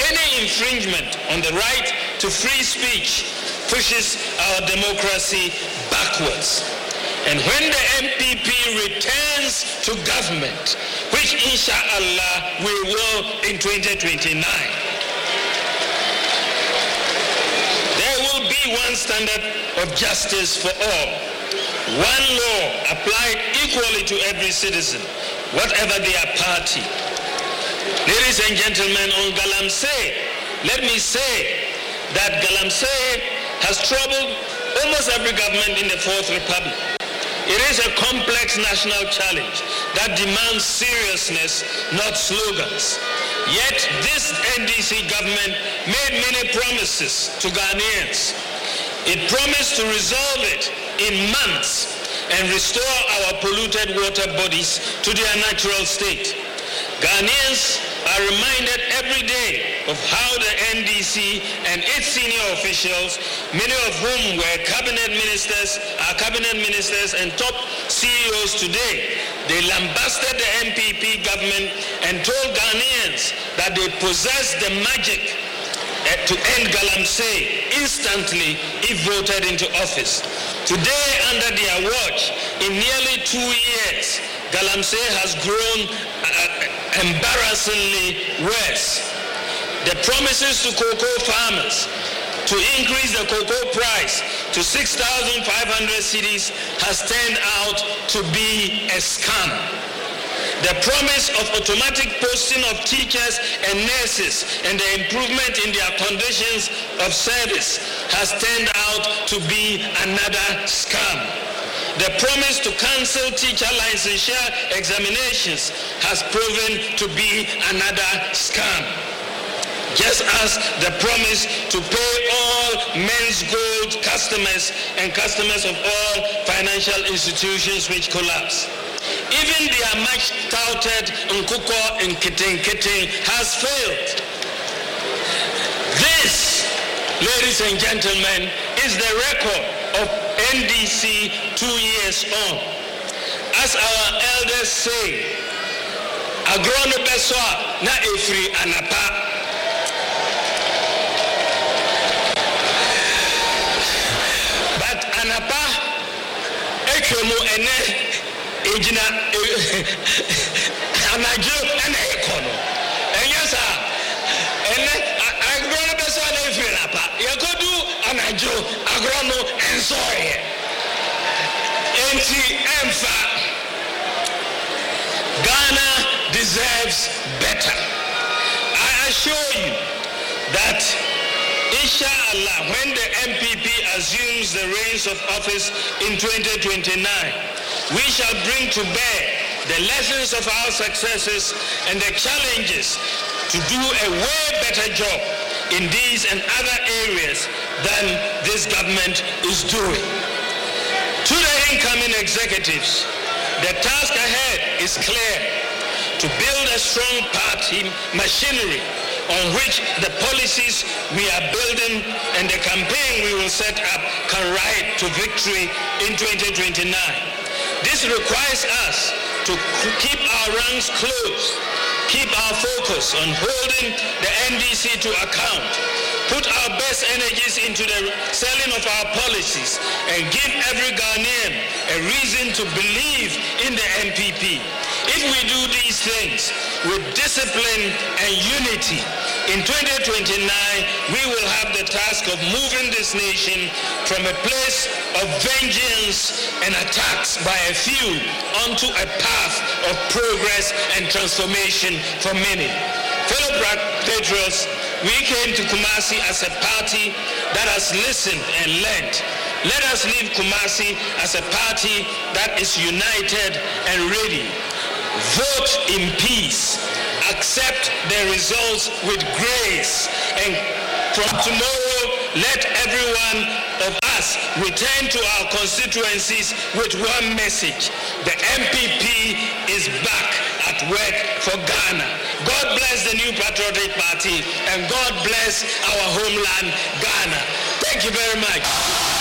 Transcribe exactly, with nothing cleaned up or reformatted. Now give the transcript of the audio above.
Any infringement on the right to free speech pushes our democracy backwards. And when the M P P returns to government, which inshallah we will in twenty twenty-nine, there will be one standard of justice for all, one law applied equally to every citizen, whatever their party. Ladies and gentlemen, on Galamsey, let me say that Galamsey has troubled almost every government in the Fourth Republic. It is a complex national challenge that demands seriousness, not slogans. Yet this N D C government made many promises to Ghanaians. It promised to resolve it in months and restore our polluted water bodies to their natural state. Ghanaians are reminded every day of how the N D C and its senior officials, many of whom were cabinet ministers, are cabinet ministers and top C E Os today, they lambasted the M P P government and told Ghanaians that they possessed the magic to end Galamsey instantly if voted into office. Today, under their watch, in nearly two years, Galamsey has grown uh, embarrassingly worse. The promises to cocoa farmers to increase the cocoa price to six thousand five hundred cedis has turned out to be a scam. The promise of automatic posting of teachers and nurses and the improvement in their conditions of service has turned out to be another scam. The promise to cancel teacher licensure examinations has proven to be another scam. Just as the promise to pay all men's gold customers and customers of all financial institutions which collapse. Even their much touted Nkuko and Kiting Kiting has failed. This, ladies and gentlemen, is the record of N D C two years on. As our elders say, Agrono Beswa na efri anapa. But anapa ekemu ene ejina anajo ene ekono. Enyasa ene agrono Beswa na efri anapa. Yakodu anajo agrono ensoye. Enti emfa. Ghana deserves better. I assure you that inshallah, when the M P P assumes the reins of office in twenty twenty-nine, we shall bring to bear the lessons of our successes and the challenges to do a way better job in these and other areas than this government is doing. To the incoming executives, the task ahead is clear: to build a strong party machinery on which the policies we are building and the campaign we will set up can ride to victory in twenty twenty-nine. This requires us to keep our ranks close, keep our focus on holding the N D C to account, put our best energies into the selling of our policies, and give every Ghanaian a reason to believe in the M P P. If we do these things with discipline and unity, in twenty twenty-nine, we will have the task of moving this nation from a place of vengeance and attacks by a few onto a path of progress and transformation for many. Fellow patriots, we came to Kumasi as a party that has listened and learned. Let us leave Kumasi as a party that is united and ready. Vote in peace. Accept the results with grace. And from tomorrow, let every one of us return to our constituencies with one message: the M P P is back at work for Ghana. God bless the New Patriotic Party, and God bless our homeland, Ghana. Thank you very much.